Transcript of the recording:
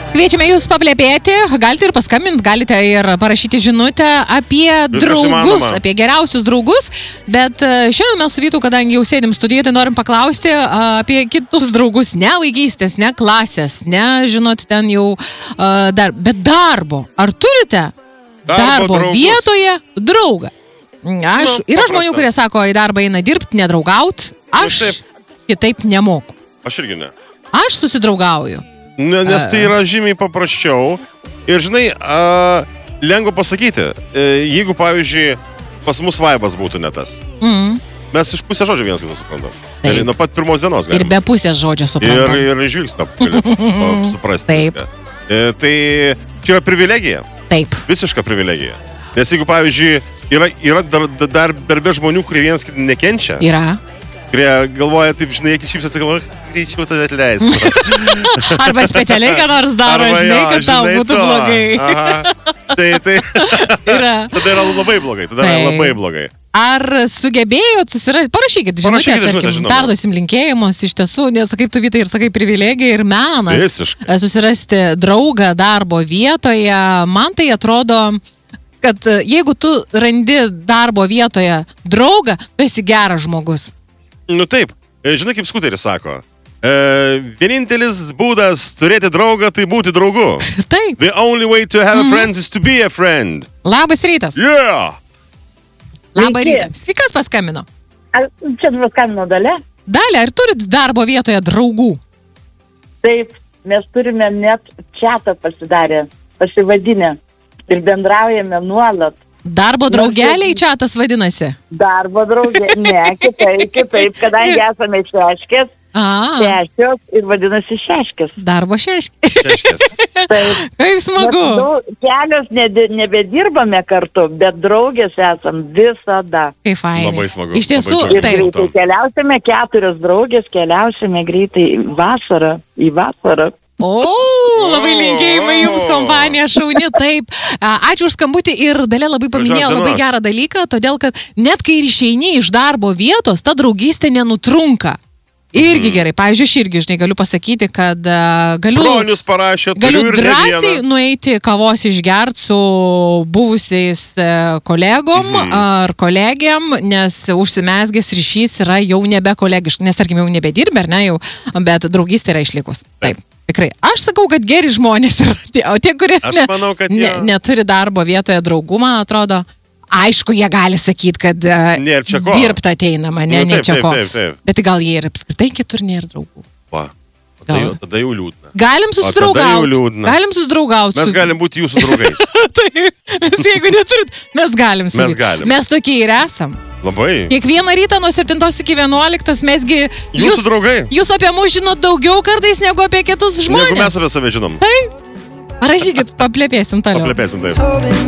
Kviečiame jūs paplepėti, galite ir paskambinti, galite ir parašyti žinutę apie draugus, apie geriausius draugus, bet šiandien mes su Vytu, kadangi jau sėdim studijoje, tai norim paklausti apie kitus draugus, ne vaikystės, ne klasės, ne, žinot, ten jau bet darbo. Ar turite darbo vietoje draugą? Yra žmonių, kurie sako, į darbą eina dirbti, nedraugaut, aš kitaip nemoku. Aš irgi ne. Aš susidraugauju. Nes tai yra žymiai paprasčiau ir, žinai, lengva pasakyti, jeigu, pavyzdžiui, pas mus vaibas būtų ne tas. Mes iš pusės žodžio vienas kitą suprantam. Ir nuo pat pirmos dienos galim. Ir be pusės žodžio suprantam. Ir žvilgsnio galėtum suprasti viską. Tai čia yra privilegija. Taip. Visiška privilegija. Nes jeigu, pavyzdžiui, yra darbe žmonių, kurie vienas kitą nekenčia. Yra. Kurie galvoja, taip, žinai, iki šypsos, galvoja, greičiau tave atleisti. Arba specialiai, ką nors daro, žinai, kad tau būtų blogai. Tai yra. Tada yra labai blogai. Ar sugebėjot susirasti, parašykit žinutę, tarkim, perduosim linkėjimus iš tiesų, nes kaip tu, Vytai, ir sakai, privilegija ir menas. Susirasti draugą darbo vietoje, man tai atrodo, kad jeigu tu randi darbo vietoje draugą, tu esi geras žmogus. Nu taip, žinai, kaip skuteris sako, vienintelis būdas turėti draugą, tai būti draugu. Taip. The only way to have a friend is to be a friend. Labas rytas. Yeah! Labas rytas. Sveiki, paskambino. Čia paskambino Dalia. Dalia, ar turit darbo vietoje draugų? Taip, mes turime net čatą pasivadinę ir bendraujame nuolat. Darbo draugeliai čatas vadinasi? Darbo draugė, ne, kitaip, kadangi esame šeškės, šešios ir vadinasi šeškės. Darbo šeškės. Taip. Kaip smagu. Kelios nebedirbame kartu, bet draugės esam visada. Kaip fainai. Labai smagu. Iš tiesų, taip. Keliausime 4 draugės, keliausime greitai į vasarą. Labai linkėjimai jums, kompanija šauni, taip. Ačiū už skambutį ir Dalia labai paminėjo labai gerą dalyką, todėl kad net kai ir išeini iš darbo vietos, ta draugystė nenutrunka. Irgi gerai. Pavyzdžiui, aš irgi, žinai, galiu pasakyti, kad galiu drąsiai nueiti kavos išgert su buvusiais kolegom ar kolegiam, nes užsimezgęs ryšys yra jau nebe kolegiškas, nes, tarkim, jau nebedirbė, ar ne, jau, bet draugystė yra išlikus. Taip. Tikrai. Aš sakau, kad geri žmonės yra, o tie, kurie neturi darbo vietoje draugų, man atrodo, aišku, jie gali sakyti, kad dirbti ateinama, nėra čia ko. Bet gal jie ir apskritai kitur nėra draugų. Va, tada jau liūdna. Galim susidraugauti. Mes galim būti jūsų draugais. Mes jeigu neturit, mes galim. Mes tokie ir esam. Labai. Kiekvieną rytą nuo 7 iki 11 mesgi... Jūsų draugai. Jūs apie mus žinot daugiau kartais negu apie kitus žmonės. Negu mes apie save žinom. Taip. Parašykit, paplepėsim toliau. Paplepėsim, taip.